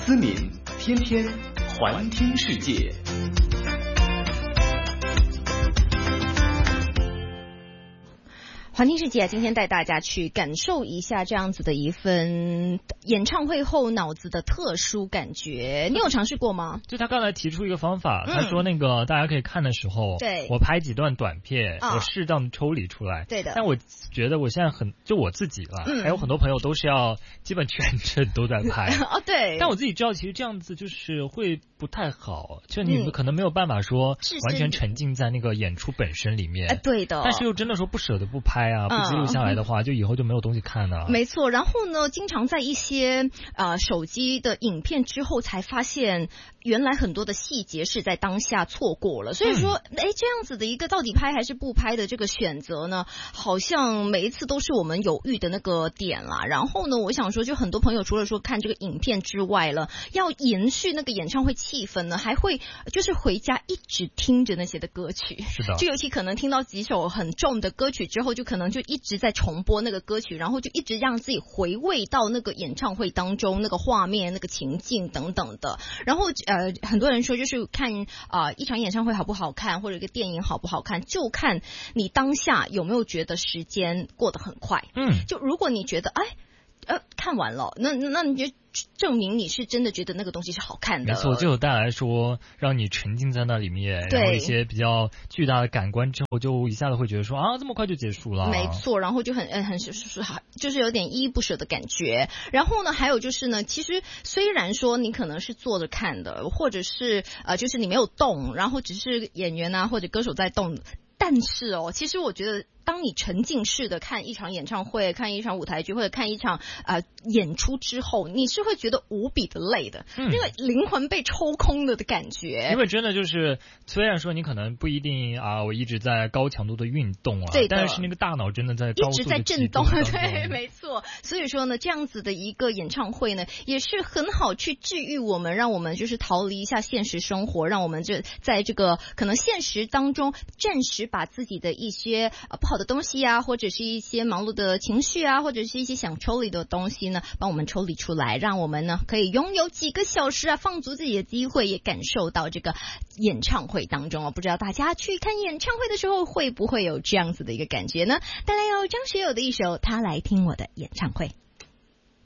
思敏天天环听世界。 环听世界今天带大家去感受一下这样子的一份演唱会后脑子的特殊感觉。你有尝试过吗？ 就他刚才提出一个方法，他说那个大家可以看的时候， 对， 我拍几段短片，我适当抽离出来。 对的。 但我觉得我现在就我自己了，还有很多朋友都是要基本全程都在拍。 哦，对。 但我自己知道，其实这样子就是会不太好，就你可能没有办法说完全沉浸在那个演出本身里面。 对的。 但是又真的说不舍得不拍啊，不记录下来的话，就以后就没有东西看了。 没错。然后呢，经常在一些手机的影片之后才发现，原来很多的细节是在当下错过了。所以说，这样子的一个到底拍还是不拍的这个选择呢，好像每一次都是我们犹豫的那个点啦。然后呢，我想说，就很多朋友除了说看这个影片之外了，要延续那个演唱会气氛呢，还会就是回家一直听着那些的歌曲。 是的。 就尤其可能听到几首很重的歌曲之后，就可能就一直在重播那个歌曲，然后就一直让自己回味到那个演唱会当中那个画面、那个情境等等的。然后很多人说就是看一场演唱会好不好看，或者一个电影好不好看，就看你当下有没有觉得时间过得很快。就如果你觉得看完了，那你就证明你是真的觉得那个东西是好看的。 没错，就有带来说让你沉浸在那里面，然后一些比较巨大的感官之后，就一下子会觉得说这么快就结束了。 没错，然后就很就是有点依依不舍的感觉。然后呢，还有就是呢，其实虽然说你可能是坐着看的，或者是就是你没有动，然后只是演员啊或者歌手在动，但是其实我觉得，当你沉浸式的看一场演唱会、看一场舞台剧或者看一场演出之后，你是会觉得无比的累的，那个灵魂被抽空了的感觉。 因为真的就是，虽然说你可能不一定我一直在高强度的运动对， 但是那个大脑真的在一直在震动。对，没错。所以说呢，这样子的一个演唱会呢，也是很好去治愈我们，让我们就是逃离一下现实生活，让我们在这个可能现实当中暂时把自己的一些不好的东西啊，或者是一些忙碌的情绪啊，或者是一些想抽离的东西呢，帮我们抽离出来，让我们呢可以拥有几个小时放足自己的机会，也感受到这个演唱会当中不知道大家去看演唱会的时候会不会有这样子的一个感觉呢？带来有张学友的一首《他来听我的演唱会》。